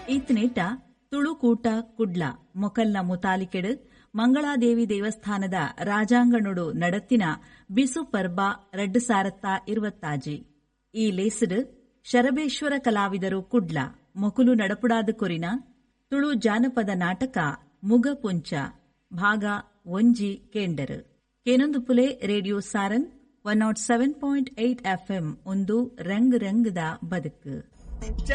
ಈತ್ನೇಟ ತುಳುಕೂಟ ಕುಡ್ಲ ಮೊಕಲ್ನ ಮುತಾಲಿಕೆಡು ಮಂಗಳಾದೇವಿ ದೇವಸ್ಥಾನದ ರಾಜಾಂಗಣುಡು ನಡತ್ತಿನ ಬಿಸು ಪರ್ಬ 2026 ಈ ಲೇಸಿಡು ಶರಬೇಶ್ವರ ಕಲಾವಿದರು ಕುಡ್ಲ ಮೊಕುಲು ನಡಪುಡಾದು ಕೊರಿನ ತುಳು ಜಾನಪದ ನಾಟಕ ಮುಗ ಪುಂಚ ಭಾಗ 1 ಕೇಂಡರು ಕೇನೊಂದು ಪುಲೆ ರೇಡಿಯೋ ಸಾರಂಗ್ 107.8 FM ಒಂದು ರಂಗ್ ರಂಗದ ಬದುಕು.